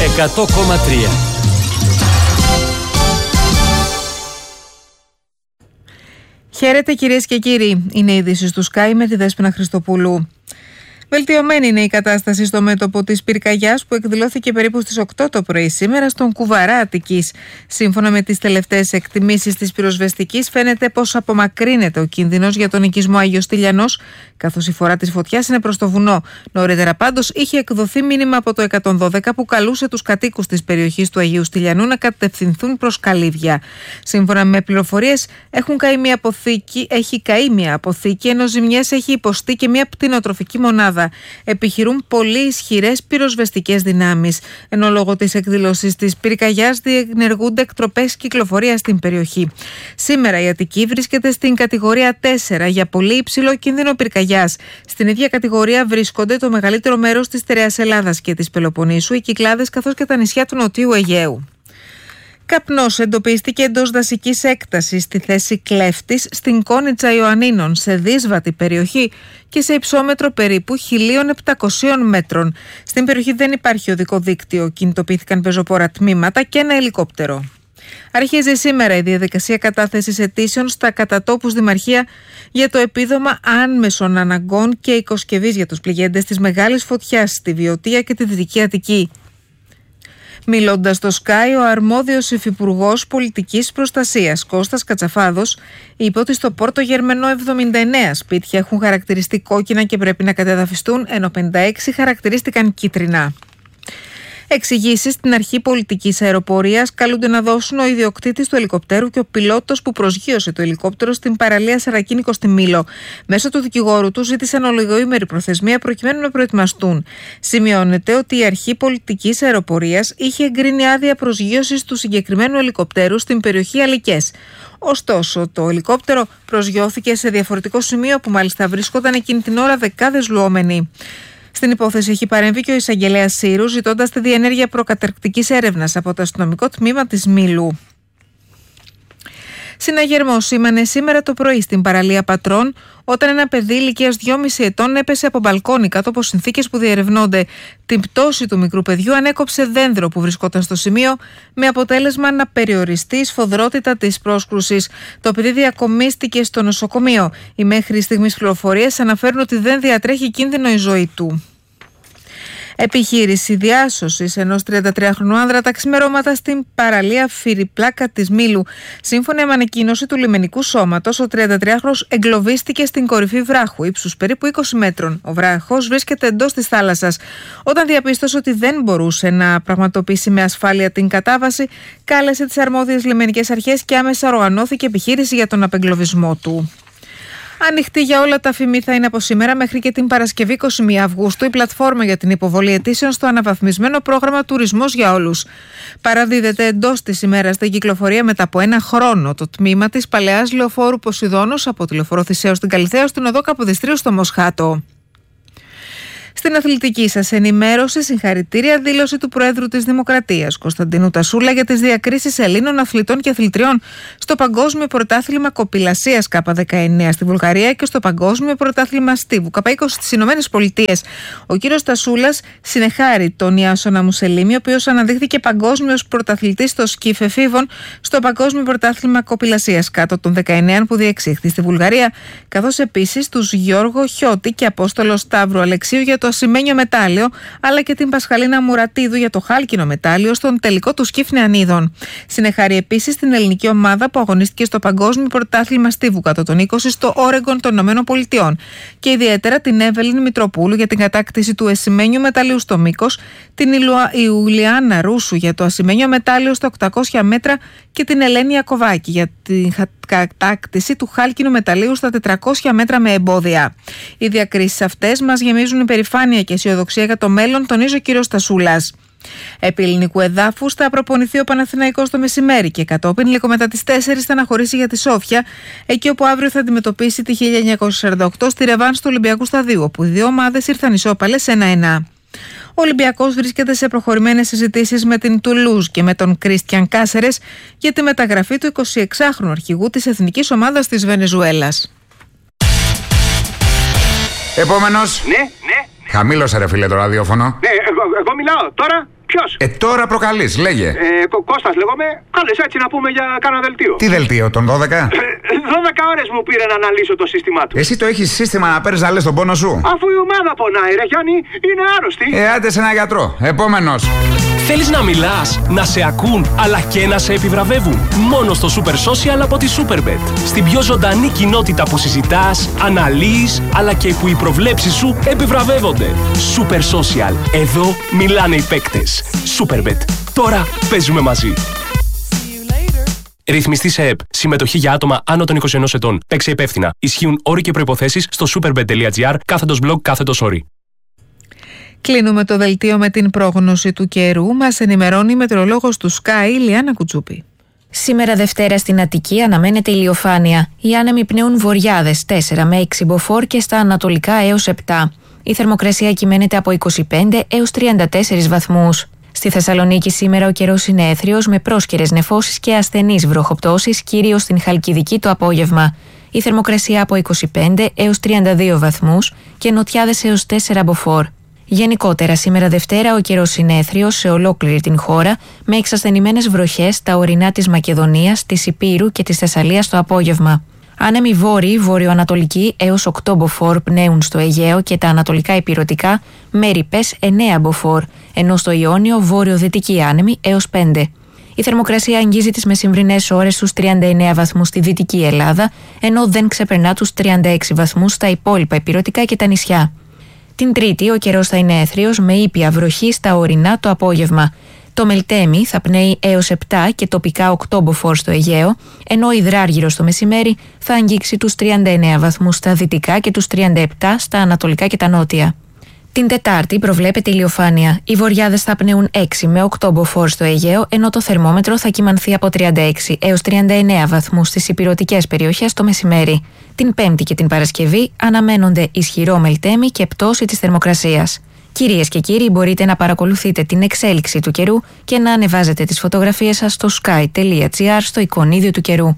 100,3. Χαίρετε κυρίες και κύριοι, είναι οι ειδήσεις του Sky με τη Δέσποινα Χριστοπούλου. Βελτιωμένη είναι η κατάσταση στο μέτωπο της πυρκαγιάς που εκδηλώθηκε περίπου στις 8 το πρωί σήμερα στον Κουβαρά Αττικής. Σύμφωνα με τις τελευταίες εκτιμήσεις της πυροσβεστικής, φαίνεται πως απομακρύνεται ο κίνδυνος για τον οικισμό Άγιος Στυλιανός, καθώς η φορά της φωτιάς είναι προς το βουνό. Νωρίτερα πάντως είχε εκδοθεί μήνυμα από το 112 που καλούσε τους κατοίκους της περιοχής του Αγίου Στυλιανού να κατευθυνθούν προς Καλύβια. Σύμφωνα με πληροφορίες, έχει καεί μια αποθήκη, ενώ ζημιές έχει υποστεί και μια πτηνοτροφική μονάδα. Επιχειρούν πολύ ισχυρές πυροσβεστικές δυνάμεις, ενώ λόγω της εκδήλωσης της πυρκαγιάς διενεργούνται εκτροπές κυκλοφορίας στην περιοχή. Σήμερα η Αττική βρίσκεται στην κατηγορία 4 για πολύ υψηλό κίνδυνο πυρκαγιάς. Στην ίδια κατηγορία βρίσκονται το μεγαλύτερο μέρος της στερεάς Ελλάδας και της Πελοποννήσου, οι Κυκλάδες καθώς και τα νησιά του Νοτιού Αιγαίου. Καπνός εντοπίστηκε εντός δασικής έκτασης στη θέση Κλέφτης στην Κόνιτσα Ιωαννίνων, σε δύσβατη περιοχή και σε υψόμετρο περίπου 1.700 μέτρων. Στην περιοχή δεν υπάρχει οδικό δίκτυο, κινητοποιήθηκαν πεζοπόρα τμήματα και ένα ελικόπτερο. Αρχίζει σήμερα η διαδικασία κατάθεσης αιτήσεων στα κατατόπους δημαρχία για το επίδομα άμεσων αναγκών και οικοσκευής για τους πληγέντες της μεγάλης φωτιάς στη Βιωτία και τη Δυτική Αττική. Μιλώντας στο Sky, ο αρμόδιος υφυπουργός πολιτικής προστασίας Κώστας Κατσαφάδος είπε ότι στο Πόρτο Γερμενό 79 σπίτια έχουν χαρακτηριστεί κόκκινα και πρέπει να κατεδαφιστούν, ενώ 56 χαρακτηρίστηκαν κίτρινα. Εξηγήσεις στην αρχή πολιτικής αεροπορίας καλούνται να δώσουν ο ιδιοκτήτης του ελικοπτέρου και ο πιλότος που προσγείωσε το ελικόπτερο στην παραλία Σαρακίνικο στη Μήλο. Μέσω του δικηγόρου του ζήτησαν ολιγοήμερη προθεσμία προκειμένου να προετοιμαστούν. Σημειώνεται ότι η αρχή πολιτικής αεροπορίας είχε εγκρίνει άδεια προσγείωσης του συγκεκριμένου ελικοπτέρου στην περιοχή Αλικές. Ωστόσο, το ελικόπτερο προσγειώθηκε σε διαφορετικό σημείο που μάλιστα βρίσκονταν εκείνη την ώρα δεκάδες λουόμενοι. Στην υπόθεση έχει παρέμβει και ο εισαγγελέας Σύρου, ζητώντας τη διενέργεια προκαταρκτικής έρευνας από το αστυνομικό τμήμα της Μήλου. Συναγερμός σήμανε σήμερα το πρωί στην παραλία Πατρών, όταν ένα παιδί ηλικίας 2,5 ετών έπεσε από μπαλκόνι κάτω από συνθήκες που διερευνώνται. Την πτώση του μικρού παιδιού ανέκοψε δένδρο που βρισκόταν στο σημείο, με αποτέλεσμα να περιοριστεί η σφοδρότητα της πρόσκρουσης. Το παιδί διακομίστηκε στο νοσοκομείο. Οι μέχρι στιγμής πληροφορίες αναφέρουν ότι δεν διατρέχει κίνδυνο η ζωή του. Επιχείρηση διάσωσης ενός 33χρονου άνδρα τα ξημερώματα στην παραλία Φιριπλάκα της Μήλου. Σύμφωνα με ανακοίνωση του λιμενικού σώματος, ο 33χρονος εγκλωβίστηκε στην κορυφή βράχου ύψους περίπου 20 μέτρων. Ο βράχος βρίσκεται εντός της θάλασσας. Όταν διαπίστωσε ότι δεν μπορούσε να πραγματοποιήσει με ασφάλεια την κατάβαση, κάλεσε τις αρμόδιες λιμενικές αρχές και άμεσα οργανώθηκε επιχείρηση για τον απεγκλωβισμό του. Ανοιχτή για όλα τα ΦΥΜΗ θα είναι από σήμερα μέχρι και την Παρασκευή 21 Αυγούστου η πλατφόρμα για την υποβολή αιτήσεων στο αναβαθμισμένο πρόγραμμα Τουρισμός για Όλους. Παραδίδεται εντός της ημέρας στην κυκλοφορία μετά από ένα χρόνο το τμήμα της παλαιάς λεωφόρου Ποσειδώνος από τη λεωφόρο Θησέως στην Καλιθέα στην οδό Καποδιστρίου στο Μοσχάτο. Στην αθλητική σας ενημέρωση, συγχαρητήρια δήλωση του Προέδρου της Δημοκρατίας Κωνσταντίνου Τασούλα για τις διακρίσεις Ελλήνων αθλητών και αθλητριών στο Παγκόσμιο Πρωτάθλημα Κοπηλασίας K19 στη Βουλγαρία και στο Παγκόσμιο Πρωτάθλημα Στίβου K20 στις Ηνωμένες Πολιτείες. Ο κύριος Τασούλας συνεχάρει τον Ιάσονα Μουσελίμη, ο οποίος αναδείχθηκε παγκόσμιος πρωταθλητής στο σκιφ εφήβων στο Παγκόσμιο Πρωτάθλημα Κοπηλασίας κάτω των 19 που διεξήχθη στη Βουλγαρία, καθώς επίσης τους Γιώργο Χιώτη και Απόστολο Σταύρου Αλεξίου για το ασημένιο μετάλλιο, αλλά και την Πασχαλίνα Μουρατίδου για το χάλκινο μετάλλιο στον τελικό του σκιφ νεανίδων. Συνεχάρει επίσης την ελληνική ομάδα που αγωνίστηκε στο Παγκόσμιο Πρωτάθλημα Στίβου κάτω των 20 στο Όρεγκον των ΗΠΑ και ιδιαίτερα την Εύελιν Μητροπούλου για την κατάκτηση του ασημένιου μεταλλίου στο μήκος, την Ιουλιάνα Ρούσου για το ασημένιο μετάλλιο στα 800 μέτρα και την Ελένη Ιακωβάκη για την κατάκτηση του χάλκινου μεταλλίου στα 400 μέτρα με εμπόδια. Οι διακρίσεις αυτές μας γεμίζουν υπερηφάνεια και αισιοδοξία για το μέλλον, τονίζει ο κύριος Τασούλας. Επί ελληνικού εδάφους θα προπονηθεί ο Παναθηναϊκός το μεσημέρι και κατόπιν λίγο μετά τις 4 θα αναχωρήσει για τη Σόφια, εκεί όπου αύριο θα αντιμετωπίσει τη 1948 στη ρεβάνς του Ολυμπιακού Σταδίου, όπου οι δύο ομάδες ήρθαν ισόπαλες 1-1. Ο Ολυμπιακός βρίσκεται σε προχωρημένες συζητήσεις με την Τουλούζ και με τον Κρίστιαν Κάσερες για τη μεταγραφή του 26χρονου αρχηγού της εθνικής ομάδας της Βενεζουέλας. Επόμενος. Ναι. Χαμήλωσε ρε φίλε το ραδιόφωνο. Ναι, εγώ μιλάω τώρα. Ποιος? Τώρα προκαλείς, λέγε. Κώστας λέγομαι. Κάλεσε έτσι να πούμε για κάνα δελτίο. Τι δελτίο, τον 12? 12 ώρες μου πήρε να αναλύσω το σύστημά του. Εσύ το έχεις σύστημα να παίρνεις να λες τον πόνο σου? Αφού η ομάδα πονάει, ρε Γιάννη, είναι άρρωστη. Άντε σε ένα γιατρό. Επόμενος. Θέλεις να μιλάς, να σε ακούν, αλλά και να σε επιβραβεύουν? Μόνο στο Super Social από τη Superbet. Στην πιο ζωντανή κοινότητα που συζητάς, αναλύεις, αλλά και που οι προβλέψεις σου επιβραβεύονται. Super Social. Εδώ μιλάνε οι παίκτες. Superbet. Τώρα παίζουμε μαζί. Ρυθμιστή σε ΕΠ. Συμμετοχή για άτομα άνω των 21 ετών. Παίξε υπεύθυνα. Ισχύουν όροι και προϋποθέσεις στο superbet.gr/blog/όροι. Κλείνουμε το δελτίο με την πρόγνωση του καιρού. Μας ενημερώνει η μετεωρολόγος του Sky, Λιάννα Κουτσούπη. Σήμερα Δευτέρα στην Αττική αναμένεται ηλιοφάνεια. Οι άνεμοι πνέουν βορειάδες 4 με 6 μποφόρ και στα ανατολικά έως 7. Η θερμοκρασία κυμαίνεται από 25 έως 34 βαθμούς. Στη Θεσσαλονίκη σήμερα ο καιρός είναι έθριος με πρόσκαιρες νεφώσεις και ασθενείς βροχοπτώσεις, κυρίως στην Χαλκιδική το απόγευμα. Η θερμοκρασία από 25 έως 32 βαθμούς και νοτιάδες έως 4 μποφόρ. Γενικότερα, σήμερα Δευτέρα ο καιρός είναι έθριος σε ολόκληρη την χώρα, με εξασθενημένες βροχές στα ορεινά της Μακεδονίας, της Ηπείρου και της Θεσσαλίας το απόγευμα. Άνεμοι βόρειοι, βορειοανατολικοί έως 8 μποφόρ πνέουν στο Αιγαίο και τα ανατολικά ηπειρωτικά, με ρηπές 9 μποφόρ, ενώ στο Ιόνιο βόρειο-δυτικοί άνεμοι έως 5. Η θερμοκρασία αγγίζει τις μεσημβρινές ώρες στους 39 βαθμούς στη Δυτική Ελλάδα, ενώ δεν ξεπερνά τους 36 βαθμούς στα υπόλοιπα ηπειρωτικά και τα νησιά. Την Τρίτη ο καιρός θα είναι έθριος με ήπια βροχή στα ορεινά το απόγευμα. Το Μελτέμι θα πνέει έως 7 και τοπικά 8 μποφόρ στο Αιγαίο, ενώ ο Υδράργυρος το μεσημέρι θα αγγίξει τους 39 βαθμούς στα δυτικά και τους 37 στα ανατολικά και τα νότια. Την Τετάρτη προβλέπεται ηλιοφάνεια. Οι βορειάδες θα πνέουν 6 με 8 μποφόρ στο Αιγαίο, ενώ το θερμόμετρο θα κυμανθεί από 36 έως 39 βαθμούς στις ηπειρωτικές περιοχές το μεσημέρι. Την Πέμπτη και την Παρασκευή αναμένονται ισχυρό Μελτέμι και πτώση της θερμοκρασίας. Κυρίες και κύριοι, μπορείτε να παρακολουθείτε την εξέλιξη του καιρού και να ανεβάζετε τις φωτογραφίες σας στο sky.gr στο εικονίδιο του καιρού.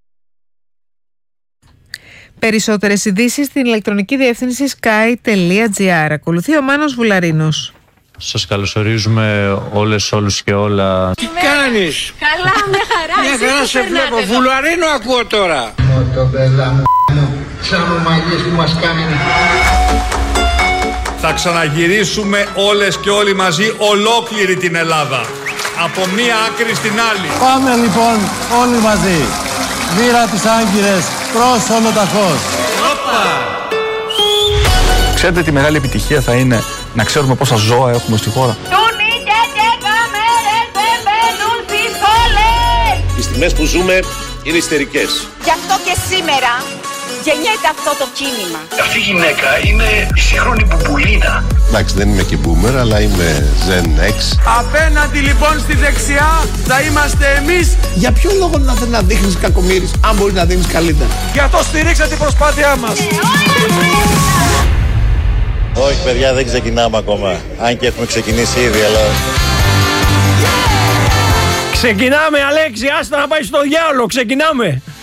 Περισσότερες ειδήσεις στην ηλεκτρονική διεύθυνση sky.gr. Ακολουθεί ο Μάνος Βουλαρίνος. Σας καλωσορίζουμε όλους και όλα. Τι κάνεις? Καλά, με χαρά. Μια χαρά σε βλέπω. Βουλαρίνο ακούω τώρα. Μοτομπέλα μου, σαν μαλλιές που μας κάνουν. Θα ξαναγυρίσουμε όλες και όλοι μαζί ολόκληρη την Ελλάδα. Από μία άκρη στην άλλη. Πάμε λοιπόν όλοι μαζί. Βήρα τις Άγκυρες προς Ολοταχώς. Ξέρετε τι μεγάλη επιτυχία θα είναι να ξέρουμε πόσα ζώα έχουμε στη χώρα? Οι στιγμές που ζούμε είναι ιστερικές. Γι' αυτό και σήμερα γεννιέται αυτό το κίνημα. Αυτή η γυναίκα είναι η σύγχρονη Μπουμπουλίνα. Εντάξει, δεν είμαι και boomer, αλλά είμαι Gen X. Απέναντι λοιπόν στη δεξιά θα είμαστε εμείς. Για ποιο λόγο να δείχνεις κακομοίρης, αν μπορεί να δείχνεις καλύτερα? Για το στηρίξατε την προσπάθειά μας. Όχι παιδιά, δεν ξεκινάμε ακόμα. Αν και έχουμε ξεκινήσει ήδη, αλλά... Ξεκινάμε Αλέξη, άστα να πάει στο διάολο, ξεκινάμε.